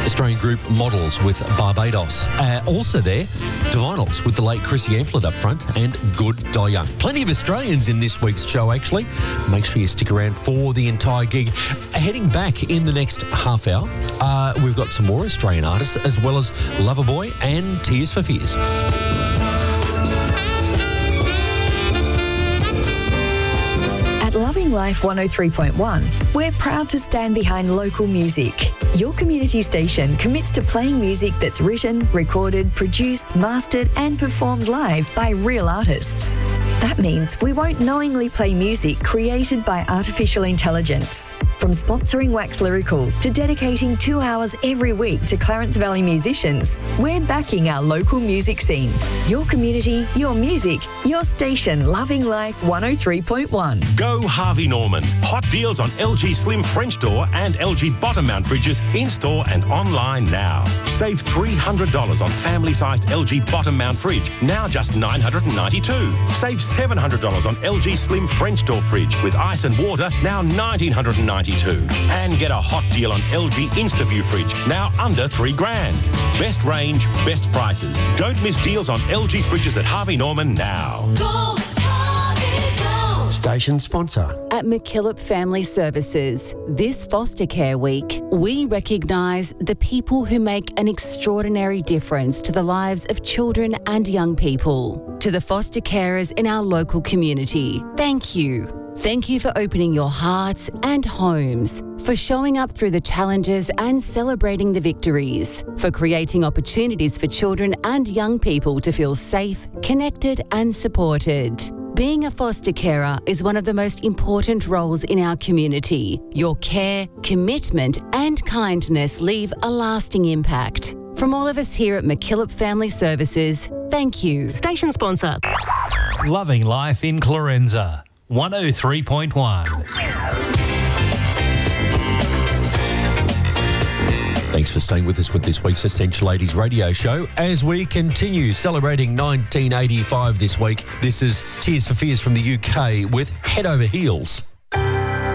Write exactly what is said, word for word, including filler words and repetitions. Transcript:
Australian group Models with Barbados. Uh, also there, Divinals with the late Chrissy Amphlett up front and Good Die Young. Plenty of Australians in this week's show, actually. Make sure you stick around for the entire gig. Heading back in the next half hour, uh, we've got some more Australian artists as well as Loverboy and Tears for Fears. At Loving Life one oh three point one, we're proud to stand behind local music. Your community station commits to playing music that's written, recorded, produced, mastered and performed live by real artists. That means we won't knowingly play music created by artificial intelligence. From sponsoring Wax Lyrical to dedicating two hours every week to Clarence Valley musicians, we're backing our local music scene. Your community, your music, your station, Loving Life one oh three point one. Go Harvey Norman. Hot deals on L G Slim French door and L G bottom mount fridges in-store and online now. Save three hundred dollars on family-sized L G bottom mount fridge, now just nine hundred ninety-two dollars. Save seven hundred dollars on L G Slim French door fridge with ice and water, now one thousand nine hundred ninety-two dollars. And get a hot deal on L G InstaView fridge, now under three grand. Best range, best prices. Don't miss deals on L G fridges at Harvey Norman now. Go, Harvey, go. Station sponsor. At McKillop Family Services, this Foster Care Week, we recognise the people who make an extraordinary difference to the lives of children and young people. To the foster carers in our local community, thank you. Thank you for opening your hearts and homes, for showing up through the challenges and celebrating the victories, for creating opportunities for children and young people to feel safe, connected and supported. Being a foster carer is one of the most important roles in our community. Your care, commitment and kindness leave a lasting impact. From all of us here at McKillop Family Services, thank you. Station sponsor. Loving Life in Clorenza. one oh three point one. Thanks for staying with us with this week's Essential eighties radio show. As we continue celebrating nineteen eighty-five this week, this is Tears for Fears from the U K with Head Over Heels.